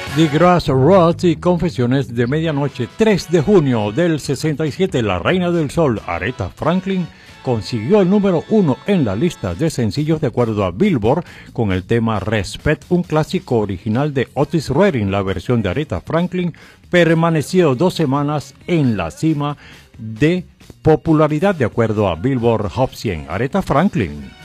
The Grassroots y Confesiones de Medianoche, 3 de junio del 67, la reina del sol, Aretha Franklin, consiguió el número 1 en la lista de sencillos de acuerdo a Billboard con el tema Respect, un clásico original de Otis Redding. La versión de Aretha Franklin permaneció 2 semanas en la cima de popularidad de acuerdo a Billboard Hot 100. Aretha Franklin.